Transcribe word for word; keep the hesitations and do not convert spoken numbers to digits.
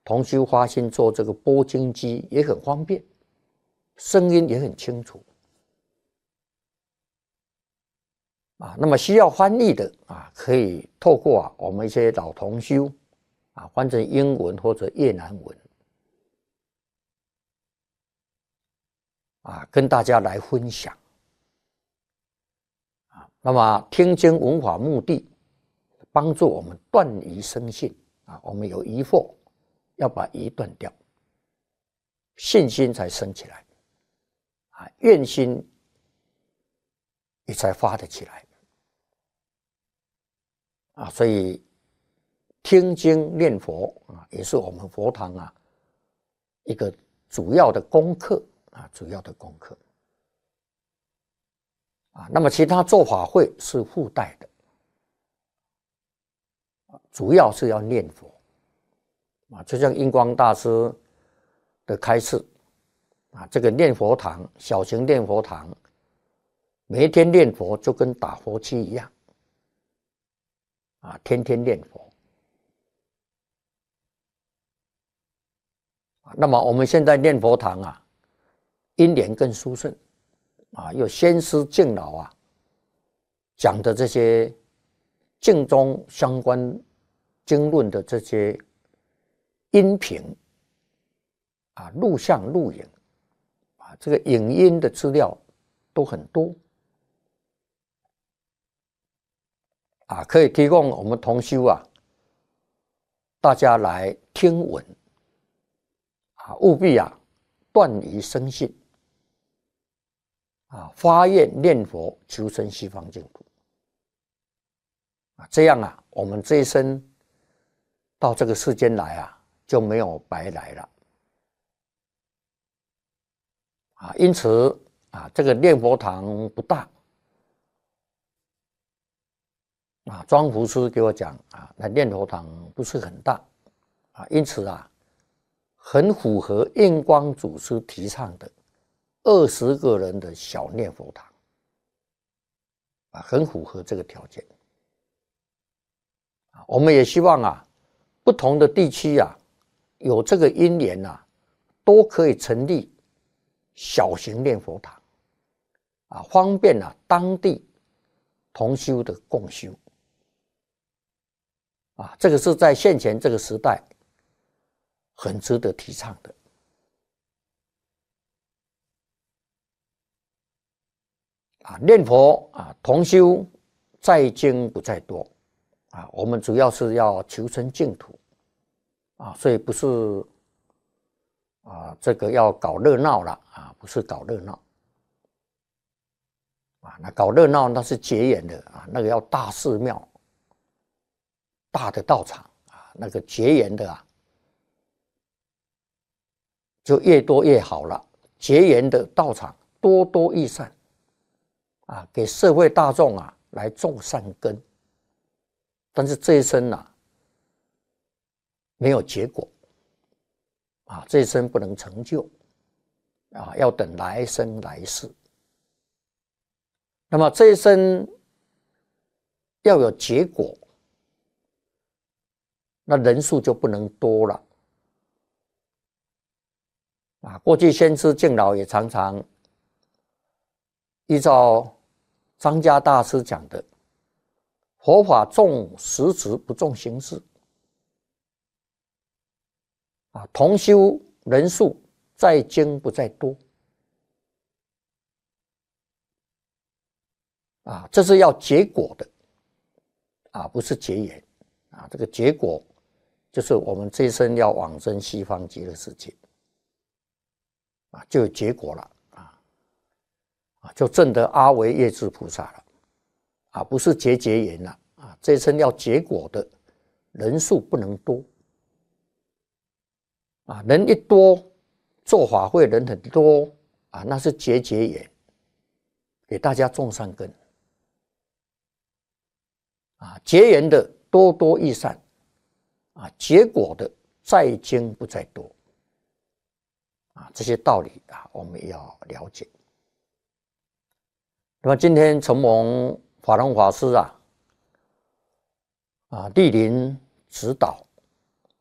同修发心做这个播经机也很方便，声音也很清楚啊。那么需要翻译的啊，可以透过啊我们一些老同修啊翻成英文或者越南文啊，跟大家来分享啊。那么听经闻法目的，帮助我们断疑生信啊。我们有疑惑，要把疑断掉，信心才升起来啊，愿心也才发得起来啊。所以听经念佛啊，也是我们佛堂啊一个主要的功课啊，主要的功课啊。那么其他做法会是附带的，主要是要念佛啊。就像印光大师的开示啊，这个念佛堂，小型念佛堂，每一天念佛就跟打佛七一样啊，天天念佛。那么我们现在念佛堂啊，因缘更殊胜啊，有先师敬老啊讲的这些经中相关经论的这些音频啊、录像、录影啊，这个影音的资料都很多啊，可以提供我们同修啊，大家来听闻啊，务必啊断疑生信啊，发愿念佛求生西方净土啊，这样啊，我们这一生到这个世间来啊，就没有白来了啊。因此啊，这个念佛堂不大啊，庄福师给我讲啊，那念佛堂不是很大啊，因此啊，很符合印光祖师提倡的二十个人的小念佛堂啊，很符合这个条件啊。我们也希望啊，不同的地区啊，有这个因缘啊，都可以成立小型念佛堂啊，方便啊当地同修的共修啊，这个是在现前这个时代很值得提倡的啊。念佛啊，同修在精不在多啊，我们主要是要求生净土啊，所以不是啊这个要搞热闹了啊，不是搞热闹啊，那搞热闹那是结缘的啊，那个要大寺庙、大的道场啊，那个结缘的啊，就越多越好了。结缘的道场多多益善啊，给社会大众啊来种善根。但是这一生啊没有结果啊，这一生不能成就啊，要等来生来世。那么这一生要有结果，那人数就不能多了啊。过去先知敬老也常常依照张家大师讲的，佛法重实质不重形式啊，同修人数在精不在多啊，这是要结果的啊，不是结缘啊。这个结果就是我们这一生要往生西方极乐世界啊，就有结果了啊啊，就证得阿惟越致菩萨了啊，不是结结缘了啊。这一生要结果的人数不能多啊，人一多，做法会人很多啊，那是结结缘，给大家种善根啊。结缘的多多益善啊，结果的在精不在多啊，这些道理啊，我们也要了解。那么今天承蒙法融法师啊啊莅临指导